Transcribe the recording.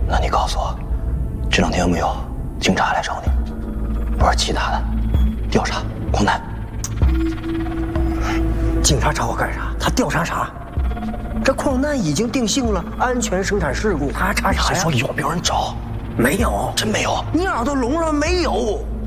那你告诉我，这两天有没有警察来找你？不是其他的，调查矿难。 警察找我干啥？他调查啥？这矿难已经定性了，安全生产事故，他还查啥呀？ 还说有没有人找？ 没有， 真没有？ 你耳朵聋了没有？